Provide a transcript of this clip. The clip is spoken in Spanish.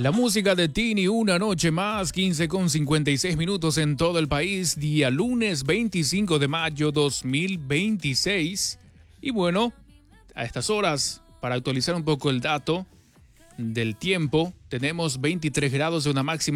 La música de Tini, una noche más, 15:56 en todo el país, día lunes 25 de mayo 2026. Y bueno, a estas horas, para actualizar un poco el dato del tiempo, tenemos 23 grados de una máxima